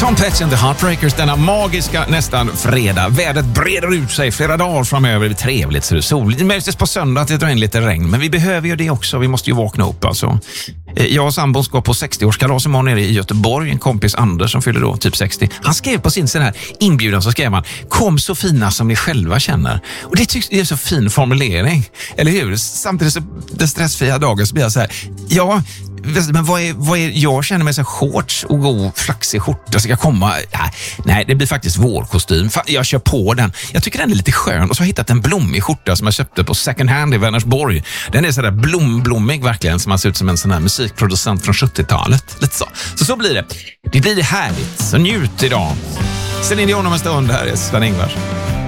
Tom Petty and the Heartbreakers denna magiska nästan fredag. Vädret breder ut sig flera dagar framöver. Det är trevligt, så det är soligt. Det märks på söndag att det drar in lite regn, men vi behöver ju det också. Vi måste ju vakna upp alltså. Jag och sambon ska på 60-årskalas imorgon nere i Göteborg. En kompis Anders som fyller då typ 60. Han skrev på sin sån här inbjudan, så skrev han: kom så fina som ni själva känner. Och det tycks är så fin formulering. Eller hur? Samtidigt så den stressfria dagen så blir jag så här: ja, men vad är jag känner mig så shorts och god flaxig skjorta ska komma. Nej, det blir faktiskt vårkostym. Jag kör på den. Jag tycker den är lite skön, och så har jag hittat en blommig skjorta som jag köpte på second hand i Vänersborg. Den är så där blommig verkligen, som man ser ut som en sån här musikproducent från 70-talet. Lite så. Så blir det. Det blir härligt. Så njut idag. Sen är det om en stund här, Sven Ingvars.